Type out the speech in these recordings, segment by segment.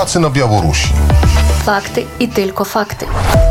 sytuacji na Białorusi. Fakty i tylko fakty.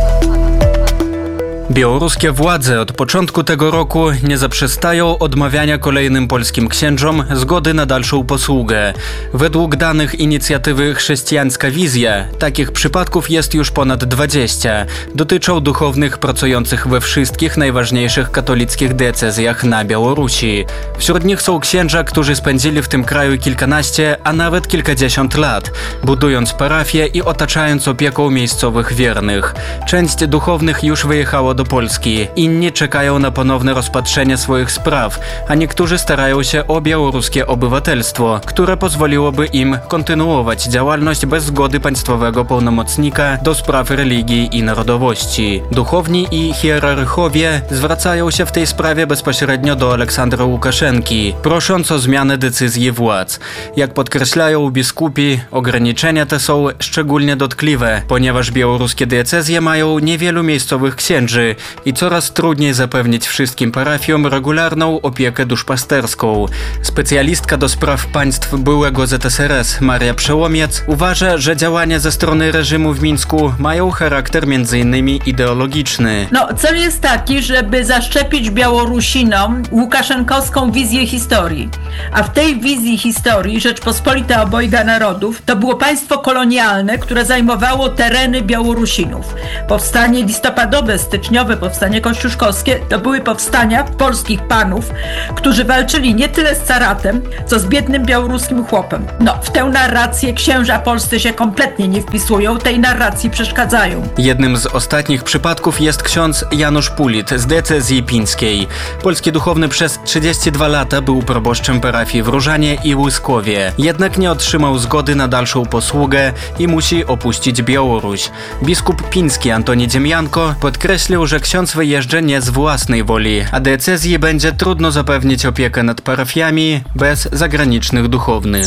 Białoruskie władze od początku tego roku nie zaprzestają odmawiania kolejnym polskim księżom zgody na dalszą posługę. Według danych inicjatywy Chrześcijańska Wizja takich przypadków jest już ponad 20. Dotyczą duchownych pracujących we wszystkich najważniejszych katolickich diecezjach na Białorusi. Wśród nich są księża, którzy spędzili w tym kraju kilkanaście, a nawet kilkadziesiąt lat, budując parafie i otaczając opieką miejscowych wiernych. Część duchownych już wyjechało do Polski. Inni czekają na ponowne rozpatrzenie swoich spraw, a niektórzy starają się o białoruskie obywatelstwo, które pozwoliłoby im kontynuować działalność bez zgody państwowego pełnomocnika do spraw religii i narodowości. Duchowni i hierarchowie zwracają się w tej sprawie bezpośrednio do Aleksandra Łukaszenki, prosząc o zmianę decyzji władz. Jak podkreślają biskupi, ograniczenia te są szczególnie dotkliwe, ponieważ białoruskie diecezje mają niewielu miejscowych księży i coraz trudniej zapewnić wszystkim parafiom regularną opiekę duszpasterską. Specjalistka do spraw państw byłego ZSRS Maria Przełomiec uważa, że działania ze strony reżimu w Mińsku mają charakter m.in. ideologiczny. Cel jest taki, żeby zaszczepić Białorusinom łukaszenkowską wizję historii. A w tej wizji historii Rzeczpospolita Obojga Narodów to było państwo kolonialne, które zajmowało tereny Białorusinów. Powstanie listopadowe, styczniowe, powstanie kościuszkowskie to były powstania polskich panów, którzy walczyli nie tyle z caratem, co z biednym białoruskim chłopem. W tę narrację księża polscy się kompletnie nie wpisują, tej narracji przeszkadzają. Jednym z ostatnich przypadków jest ksiądz Janusz Pulit z diecezji pińskiej. Polski duchowny przez 32 lata był proboszczem parafii w Różanie i Łyskowie. Jednak nie otrzymał zgody na dalszą posługę i musi opuścić Białoruś. Biskup piński Antoni Dziemianko podkreślił, że ksiądz wyjeżdża nie z własnej woli, a diecezji będzie trudno zapewnić opiekę nad parafiami bez zagranicznych duchownych.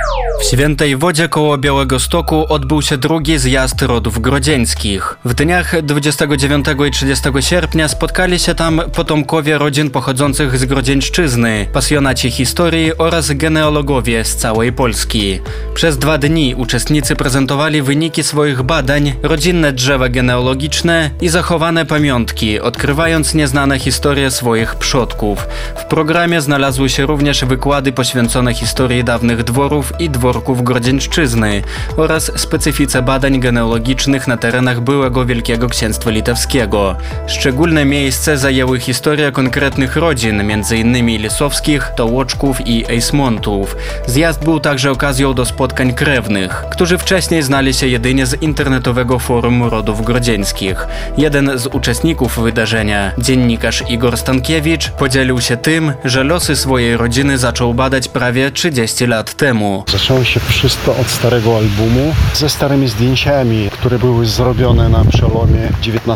W Świętej Wodzie koło Białegostoku odbył się drugi zjazd rodów grodzieńskich. W dniach 29 i 30 sierpnia spotkali się tam potomkowie rodzin pochodzących z Grodzieńszczyzny, pasjonaci historii oraz genealogowie z całej Polski. Przez 2 dni uczestnicy prezentowali wyniki swoich badań, rodzinne drzewa genealogiczne i zachowane pamiątki, odkrywając nieznane historie swoich przodków. W programie znalazły się również wykłady poświęcone historii dawnych dworów i dworków Grodzieńszczyzny oraz specyfice badań genealogicznych na terenach byłego Wielkiego Księstwa Litewskiego. Szczególne miejsce zajęły historie konkretnych rodzin, m.in. Lisowskich, Tołoczków i Ejsmontów. Zjazd był także okazją do spotkań krewnych, którzy wcześniej znali się jedynie z internetowego forum rodów grodzieńskich. Jeden z uczestników wydarzenia, dziennikarz Igor Stankiewicz, podzielił się tym, że losy swojej rodziny zaczął badać prawie 30 lat temu. Zaczęło się wszystko od starego albumu ze starymi zdjęciami, które były zrobione na przełomie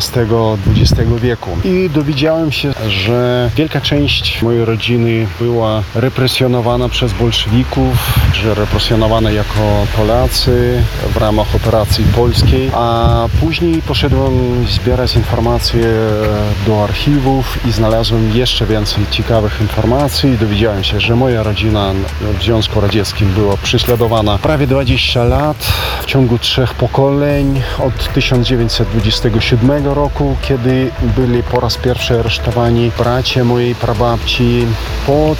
XIX-XX wieku. I dowiedziałem się, że wielka część mojej rodziny była represjonowana przez bolszewików, że represjonowana jako Polacy w ramach operacji polskiej, a później poszedłem zbierać informacje do archiwów i znalazłem jeszcze więcej ciekawych informacji. Dowiedziałem się, że moja rodzina w Związku Radzieckim była prześladowana prawie 20 lat w ciągu 3 pokoleń od 1927 roku, kiedy byli po raz pierwszy aresztowani bracia mojej prababci, po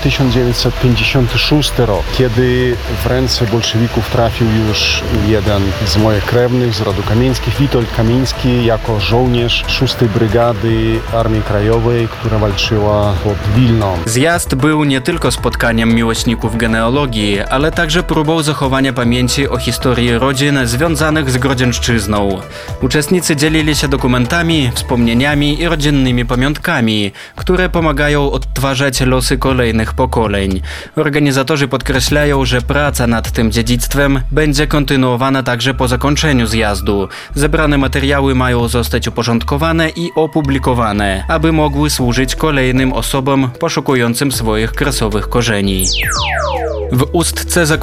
1956 rok, kiedy w ręce bolszewików trafił już jeden z moich krewnych z rodu Kamieńskich, Witold Kamiński, jako żołnierz 6 Brygady Armii Krajowej, która walczyła pod Wilną. Zjazd był nie tylko spotkaniem miłośników genealogii, ale także próbą zachowania pamięci o historii rodzin związanych z Grodzieńszczyzną. Uczestnicy dzielili się dokumentami, wspomnieniami i rodzinnymi pamiątkami, które pomagają odtwarzać losy kolejnych pokoleń. Organizatorzy podkreślają, że praca nad tym dziedzictwem będzie kontynuowana także po zakończeniu zjazdu. Zebrane materiały mają zostać uporządkowane i opublikowane, aby mogły służyć kolejnym osobom poszukującym swoich kresowych korzeni. W Ustce zakończyły się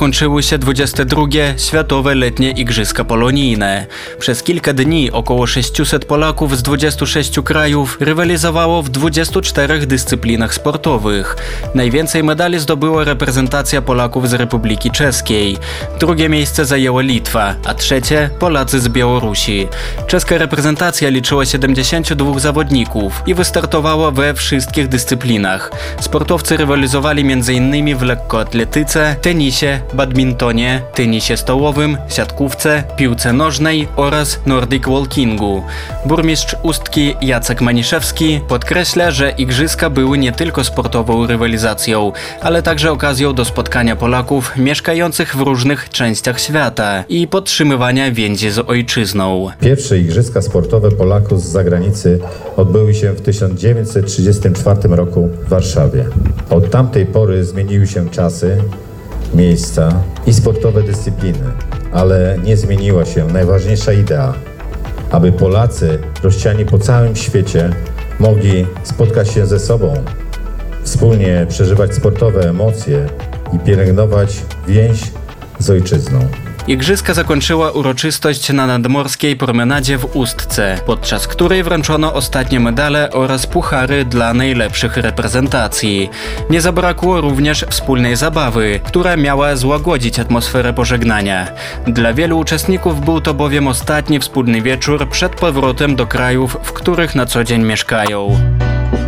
się 22. Światowe Letnie Igrzyska Polonijne. Przez kilka dni około 600 Polaków z 26 krajów rywalizowało w 24 dyscyplinach sportowych. Najwięcej medali zdobyła reprezentacja Polaków z Republiki Czeskiej. Drugie miejsce zajęła Litwa, a trzecie Polacy z Białorusi. Czeska reprezentacja liczyła 72 zawodników i wystartowała we wszystkich dyscyplinach. Sportowcy rywalizowali m.in. w lekkoatletyce, tenisie, badmintonie, tenisie stołowym, siatkówce, piłce nożnej oraz Nordic Walkingu. Burmistrz Ustki Jacek Maniszewski podkreśla, że igrzyska były nie tylko sportową rywalizacją, ale także okazją do spotkania Polaków mieszkających w różnych częściach świata i podtrzymywania więzi z ojczyzną. Pierwsze igrzyska sportowe Polaków z zagranicy odbyły się w 1934 roku w Warszawie. Od tamtej pory zmieniły się czasy, miejsca i sportowe dyscypliny, ale nie zmieniła się najważniejsza idea, aby Polacy rozsiani po całym świecie mogli spotkać się ze sobą, wspólnie przeżywać sportowe emocje i pielęgnować więź z ojczyzną. Igrzyska zakończyła uroczystość na nadmorskiej promenadzie w Ustce, podczas której wręczono ostatnie medale oraz puchary dla najlepszych reprezentacji. Nie zabrakło również wspólnej zabawy, która miała złagodzić atmosferę pożegnania. Dla wielu uczestników był to bowiem ostatni wspólny wieczór przed powrotem do krajów, w których na co dzień mieszkają.